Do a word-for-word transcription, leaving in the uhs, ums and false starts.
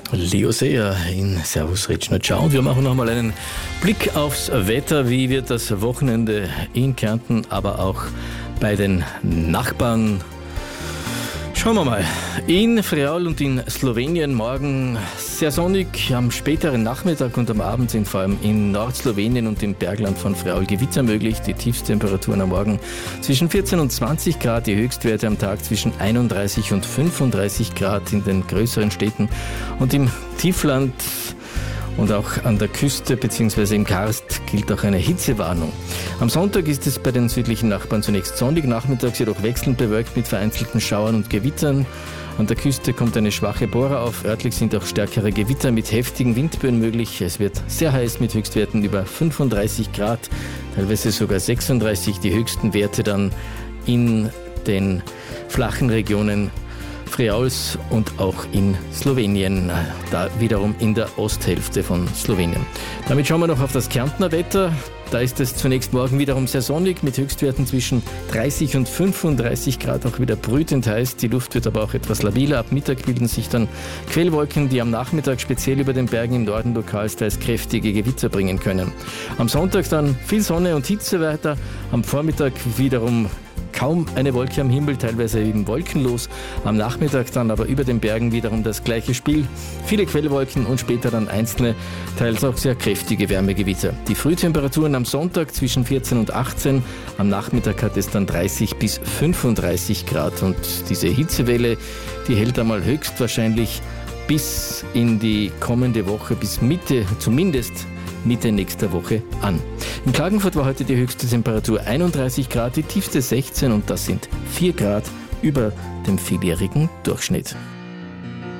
Leo Seher in Servus Retschner. Ciao. Und wir machen noch mal einen Blick aufs Wetter. Wie wird das Wochenende in Kärnten, aber auch bei den Nachbarn? Schauen wir mal. In Friaul und in Slowenien morgen sehr sonnig. Am späteren Nachmittag und am Abend sind vor allem in Nordslowenien und im Bergland von Friaul Gewitter möglich. Die Tiefstemperaturen am Morgen zwischen vierzehn und zwanzig Grad, die Höchstwerte am Tag zwischen einunddreißig und fünfunddreißig Grad in den größeren Städten. Und im Tiefland und auch an der Küste bzw. im Karst gilt auch eine Hitzewarnung. Am Sonntag ist es bei den südlichen Nachbarn zunächst sonnig, nachmittags jedoch wechselnd bewölkt mit vereinzelten Schauern und Gewittern. An der Küste kommt eine schwache Bohrer auf. Örtlich sind auch stärkere Gewitter mit heftigen Windböen möglich. Es wird sehr heiß mit Höchstwerten über fünfunddreißig Grad, teilweise sogar sechsunddreißig. Die höchsten Werte dann in den flachen Regionen Friauls und auch in Slowenien, da wiederum in der Osthälfte von Slowenien. Damit schauen wir noch auf das Kärntner Wetter. Da ist es zunächst morgen wiederum sehr sonnig mit Höchstwerten zwischen dreißig und fünfunddreißig Grad, auch wieder brütend heiß. Die Luft wird aber auch etwas labiler. Ab Mittag bilden sich dann Quellwolken, die am Nachmittag speziell über den Bergen im Norden lokalsteils kräftige Gewitter bringen können. Am Sonntag dann viel Sonne und Hitze weiter. Am Vormittag wiederum kaum eine Wolke am Himmel, teilweise eben wolkenlos. Am Nachmittag dann aber über den Bergen wiederum das gleiche Spiel. Viele Quellwolken und später dann einzelne, teils auch sehr kräftige Wärmegewitter. Die Frühtemperaturen am Sonntag zwischen vierzehn und achtzehn. Am Nachmittag hat es dann dreißig bis fünfunddreißig Grad. Und diese Hitzewelle, die hält einmal höchstwahrscheinlich bis in die kommende Woche, bis Mitte, zumindest Mitte nächster Woche an. In Klagenfurt war heute die höchste Temperatur einunddreißig Grad, die tiefste sechzehn und das sind vier Grad über dem vierjährigen Durchschnitt.